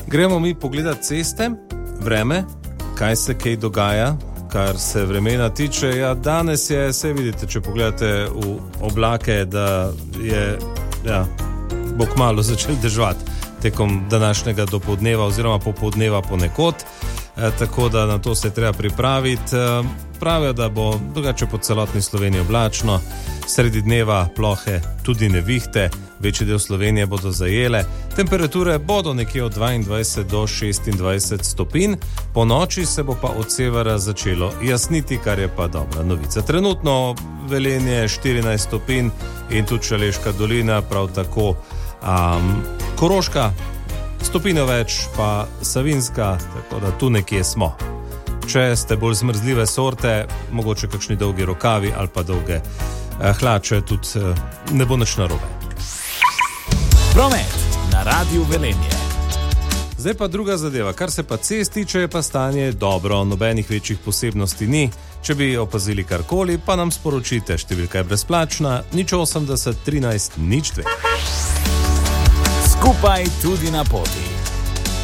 Gremo mi pogledati ceste, vreme, kaj se kaj dogaja, kar se vremena tiče. Ja, danes je, vse vidite, če pogledate v oblake, da je, bo kmalu začel deževati tekom današnjega dopoldneva oziroma popoldneva ponekod, tako da na to se treba pripraviti. Pravijo, da bo drugače po celotni Sloveniji oblačno, sredi dneva plohe, tudi nevihte, večji del Slovenije bodo zajele. Temperature bodo nekje od 22 do 26 stopinj, po noči se bo pa od severa začelo jasniti, kar je pa dobra novica. Trenutno Velenje 14 stopinj in tudi Šaleška dolina, prav tako Koroška, stopinjo več pa Savinjska, tako da tu nekje smo. Če ste bolj zmrzljive sorte, mogoče kakšni dolgi rokavi ali pa dolge hlače, tudi ne bo nič narobe. Promet na Radiu Velenje. Zdaj pa druga zadeva, kar se pa cest tiče, je pa stanje dobro, nobenih večjih posebnosti ni. Če bi opazili karkoli, pa nam sporočite, številka je brezplačna, 080 13 02. Skupaj tudi na poti.